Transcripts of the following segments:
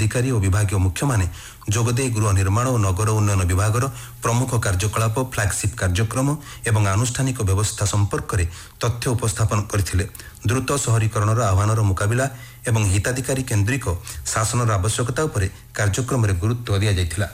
अधिकारी और विभाग मुख्य माने जोगदे गृह निर्माण और नगर उन्नयन विभाग प्रमुख कार्यकलाप फ्लैगशिप कार्यक्रम एवं आनुष्ठानिक व्यवस्था संपर्क में तथ्य उपस्थापन करथिले। द्रुत शहरीकरण आह्वान मुकाबिला एवं हिताधिकारी केन्द्रिक शासन आवश्यकता उपर कार्यक्रम में गुरुत्व दिया जायथिला।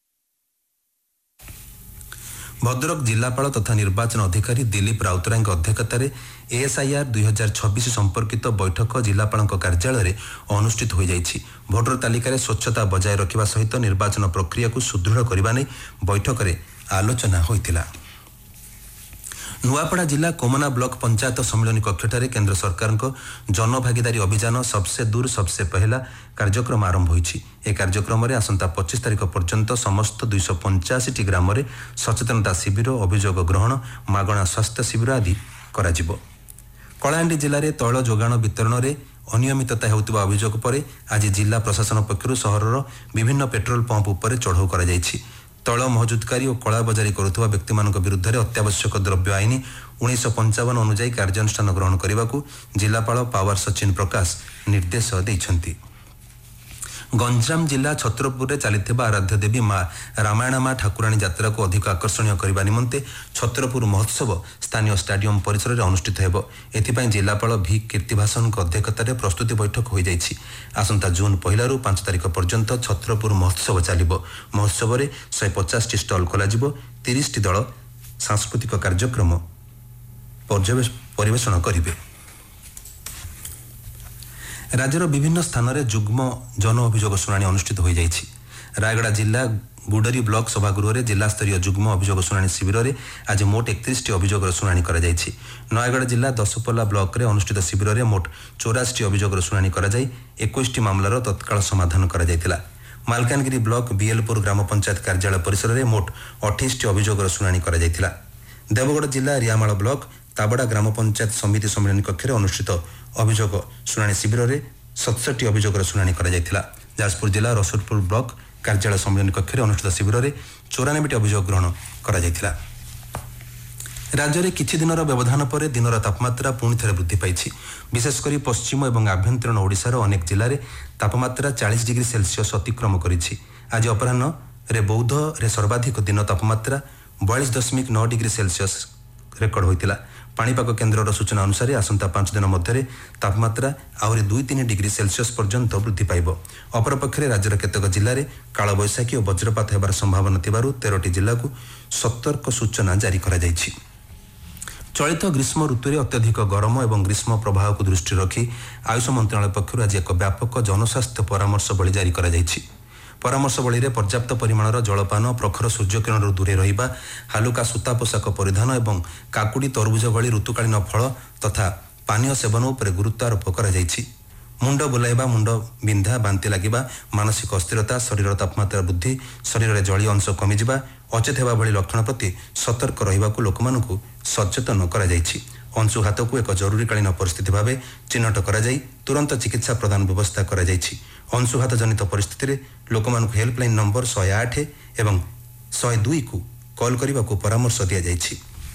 भद्रक जिलापाल तथा निर्वाचन अधिकारी दिलीप राउतराय अध्यक्षतार एएसआईआर 2026 संपर्कित बैठक जिलापाल कार्यालय में अनुष्ठित हो जाइछि। भोटर तालिकार स्वच्छता बजाय रखा सहित निर्वाचन प्रक्रिया को सुदृढ़ करने बैठक में आलोचना होइतिला। नुआपड़ा जिला कोमना ब्लॉक पंचायत सम्मेलन कक्षठारे केंद्र सरकार जन भागीदारी अभियान सबसे दूर सबसे पहला कार्यक्रम आरंभ होइछि। ए कार्यक्रम में आसंता 25 तारिख पर्यंत समस्त 285 ग्राम में सचेतनता शिविर अभियोग ग्रहण मागणा स्वास्थ्य शिविर आदि कराजिबो। कलाहांडी जिले में तैल जोगाण वितरण में अनियमितता हेउतिबा अभियोग पर आज जिला प्रशासन पक्षरु सहरर विभिन्न पेट्रोल पंप उपर चढ़ाऊ करा जायछि। तैल महजुदकारी और कला बजारी करुवा व्यक्ति विरुद्ध में अत्यावश्यक द्रव्य आईन 1955 अनुजाई कार्यानुष्ठान ग्रहण करने को जिलापाल पावर सचिन प्रकाश निर्देश देइछन्ति। गंजाम जिला छत्रपुर चलता आराध्य देवी माँ रामायण माँ ठाकुराणी यात्रा को अधिक आकर्षणीय करने निमंते छत्रपुर महोत्सव स्थानीय स्टाडियम परिसर में अनुष्ठित होब। एथिपाई जिलापाल भी कीर्तिभाषण अध्यक्षतार प्रस्तुति बैठक हो जाइछि। आसंता जून 1 रु 5 तारिख पर्यंत छत्रपुर महोत्सव चलिबो। महोत्सव में 150 स्टल खोल 30 दल सांस्कृतिक कार्यक्रम परिवेषण करिवे। राज्यर विभिन्न स्थान में जुग्म जन अभियोग शुणाणी अनुष्ठित हो जाइछि। रायगड़ा जिला गुडरी ब्लॉक सभागृह में जिला स्तरीय जुग्म अभियोग शुणाणी शिविर में आज मोट 31 अभियोग शुणाणी करा जाइछि। नयगढ़ जिला दशपल्ला ब्लॉक में अनुष्ठित शिविर में मोट 84 अभियोग शुणाणी करा जाई 21 मामलार तत्काल समाधान करा जाइतिला। मालकानगिरी ब्लॉक बीएलपुर ग्राम पंचायत कार्यालय परिसर में मोट 28 अभियोग शुणाणी करा जाइतिला। देवगढ़ जिला रियामाल ब्लॉक ताबड़ा ग्राम पंचायत समिति सम्मेलन कक्ष में अनुष्ठित अभियोग शुणाणी शिविर में 67 अभियोग शुणाणी करा जाइतिला। जाजपुर जिला रसुलपुर ब्लॉक कार्यालय सम्मेलन कक्ष में अनुष्ठित शिविर में 94 अभियोग ग्रहण करा जाइतिला। राज्य में किछि दिनर व्यवधान पर दिनर तापमात्रा पुणी थे वृद्धि पाई। विशेषकर पश्चिम और आभ्यंतरीण ओडिशार अनेक जिले में तापमात्रा 40 डिग्री सेल्सियस अतिक्रम करिछि। आज अपराह्न रे बौद्ध रे सर्वाधिक दिन तापमात्रा 42.9 डिग्री सेल्सियस रेकर्ड होइतिला। पाणीपाग केन्द्र सूचना अनुसार आसंता 5 दिन मध्य तापमात्रा आहरी 2-3 डिग्री सेल्सियस पर्यंत वृद्धि पाइब। अपरपक्षे राज्यर केतक जिले में कालबैशाखी और वज्रपात होबार संभावना थिबारु 13टी जिला को सतर्क सूचना जारी करा जाइछि। चलित ग्रीष्म ऋतु में अत्यधिक गरम और ग्रीष्म प्रभाव को दृष्टि रखी आयुष मंत्रालय पक्षर आज एक व्यापक जनस्वास्थ्य परामर्श बली जारी करा जाइछि। परामर्श बली में पर्याप्त परिमाणर जलपान प्रखर सूर्यकिरण दूरे रहिबा हालुका सूता पोशाक परिधान और काकुड़ी तरबुज भली ऋतुकालीन फल तथा पानीय सेवन उपर गुरुत्व आरोप करा जाइछि। मुंड बुलाइबा मुंड बिंधा बांति लागिबा मानसिक अस्थिरता शरीर तापमात्रा वृद्धि शरीर में जलीय अंश कमिजिबा अचेत हेबा भली लक्षण प्रति सतर्क रहिबाकु लोकमानकु सचेतन करा जाइछि। अंशुघात को एक जरूरीकालीन परिस्थिति भाव चिन्हट करा जाई तुरंत चिकित्सा प्रदान व्यवस्था करा जाइछि। अंशुघात जनित परिस्थिति में लोकमानकु हेल्पलाइन नंबर 108 एवं 102 को कॉल करने को परामर्श दिया जाइछि।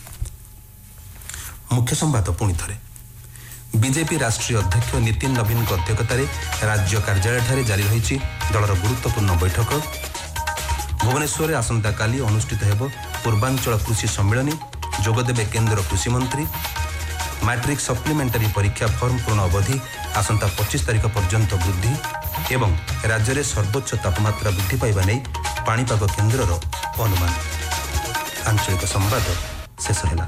मुख्य संवाद पुणी थे। बीजेपी राष्ट्रीय अध्यक्ष नितिन नवीन अध्यक्षतार राज्य कार्यालय जारी रही दलर गुरुत्वपूर्ण बैठक। भुवनेश्वर में आसंता काली अनुष्ठित हेब पूर्वांचल कृषि सम्मेलन। जोगदेवे केंद्र कृषि मंत्री। मैट्रिक सप्लीमेंटारी परीक्षा फॉर्म पूर्ण अवधि आसंता 25 तारिख पर्यंत वृद्धि एवं राज्य में सर्वोच्च तापमात्रा वृद्धि पाइबा नहीं पाणीपाग केन्द्रर अनुमान। आंचलिक संवाद शेष है।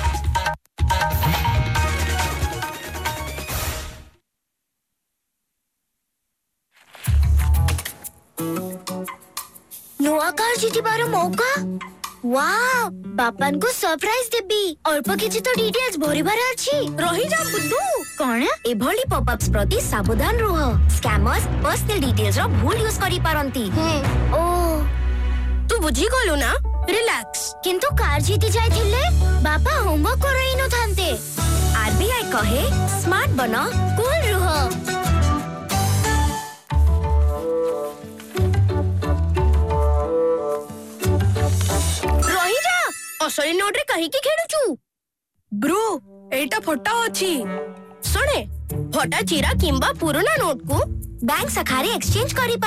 नुआ कार जीतिबार मौका। वाह, बापान को सरप्राइज देबी। अल्प किछि तो डिटेल्स भरिबार अछि। रही जा बुद्धू। कोन एभली पॉपअप्स प्रति सावधान रह। स्कैमर्स पर्सनल डिटेल्स रो भूल यूज करि पारंती। ओ तू बुझी गलु ना? रिलैक्स। किंतु कार जीति जायथिले बापा होमवर्क करई न थांते। आरबीआई कहे स्मार्ट बनो कूल रह। असली नोट रे कहीं की खेलुचू ब्रो एटा फटा अछि सुने फटा चिरा किंबा पुराना नोट को बैंक शाखा रे एक्सचेंज करि